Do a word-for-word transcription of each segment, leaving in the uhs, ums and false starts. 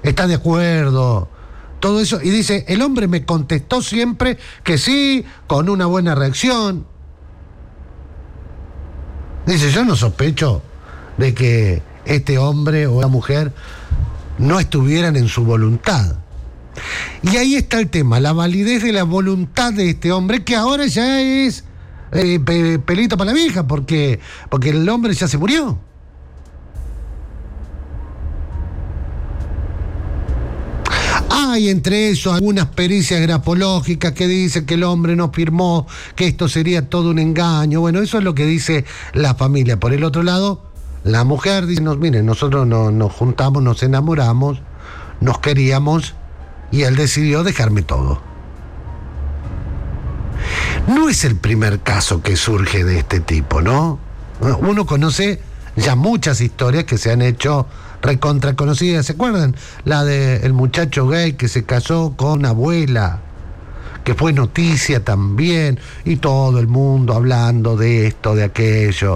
¿Está de acuerdo? Todo eso. Y dice, el hombre me contestó siempre que sí, con una buena reacción. Dice, yo no sospecho de que este hombre o la mujer no estuvieran en su voluntad. Y ahí está el tema, la validez de la voluntad de este hombre, que ahora ya es eh, pe pelito para la vieja, porque, porque el hombre ya se murió. Hay entre eso algunas pericias grafológicas que dicen que el hombre no firmó, que esto sería todo un engaño. Bueno, eso es lo que dice la familia. Por el otro lado, la mujer dice, no, miren, nosotros no, nos juntamos, nos enamoramos, nos queríamos y él decidió dejarme todo. No es el primer caso que surge de este tipo, ¿no? Uno conoce ya muchas historias que se han hecho recontra conocidas. ¿Se acuerdan? La del muchacho gay que se casó con una abuela, que fue noticia también, y todo el mundo hablando de esto, de aquello.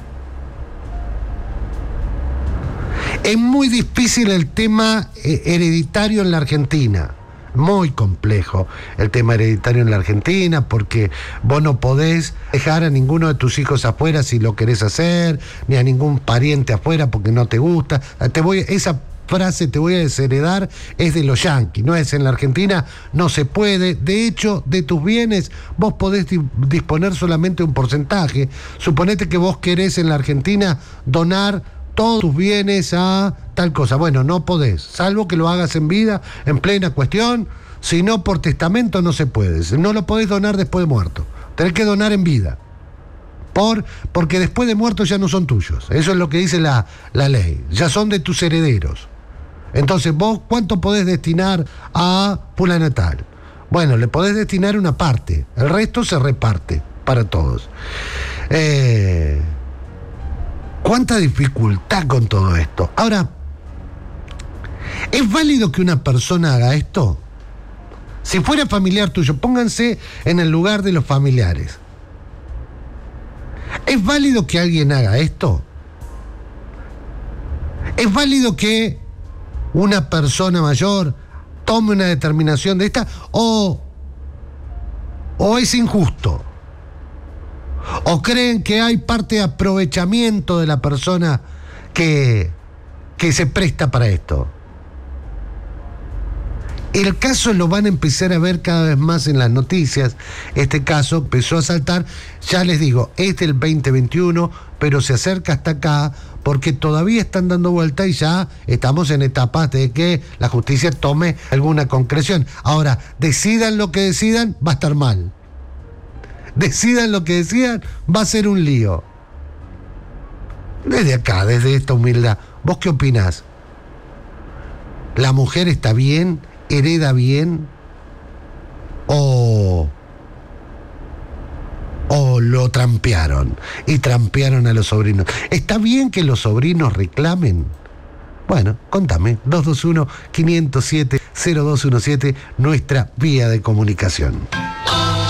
Es muy difícil el tema hereditario en la Argentina. Muy complejo el tema hereditario en la Argentina, porque vos no podés dejar a ninguno de tus hijos afuera si lo querés hacer, ni a ningún pariente afuera porque no te gusta. Te voy, esa frase, te voy a desheredar, es de los yanquis, no es en la Argentina, no se puede. De hecho, de tus bienes vos podés disponer solamente un porcentaje. Suponete que vos querés en la Argentina donar todos tus bienes a tal cosa. Bueno, no podés, salvo que lo hagas en vida, en plena cuestión. Si no, por testamento no se puede. No lo podés donar después de muerto. Tenés que donar en vida. Por, porque después de muerto ya no son tuyos. Eso es lo que dice la, la ley. Ya son de tus herederos. Entonces, vos, ¿cuánto podés destinar a fulano tal? Bueno, le podés destinar una parte. El resto se reparte para todos. Eh... ¿Cuánta dificultad con todo esto? Ahora, ¿es válido que una persona haga esto? Si fuera familiar tuyo, pónganse en el lugar de los familiares. ¿Es válido que alguien haga esto? ¿Es válido que una persona mayor tome una determinación de esta? ¿O, o es injusto? ¿O creen que hay parte de aprovechamiento de la persona que, que se presta para esto? El caso lo van a empezar a ver cada vez más en las noticias. Este caso empezó a saltar, ya les digo, es del veinte veintiuno, pero se acerca hasta acá porque todavía están dando vuelta y ya estamos en etapas de que la justicia tome alguna concreción. Ahora, decidan lo que decidan, va a estar mal. Decidan lo que decidan, va a ser un lío. Desde acá, desde esta humildad, ¿vos qué opinás? ¿La mujer está bien? ¿Hereda bien? ¿O, o lo trampearon? Y trampearon a los sobrinos. ¿Está bien que los sobrinos reclamen? Bueno, contame, dos dos uno, cinco cero siete, cero dos uno siete, nuestra vía de comunicación.